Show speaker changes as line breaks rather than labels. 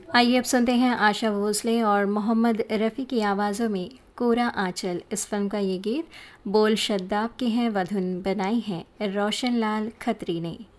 आइए अब सुनते हैं आशा भोसले और मोहम्मद रफ़ी की आवाज़ों में कोरा आंचल। इस फिल्म का ये गीत बोल शद्दाब के हैं, वधुन बनाई है रोशन लाल खत्री ने।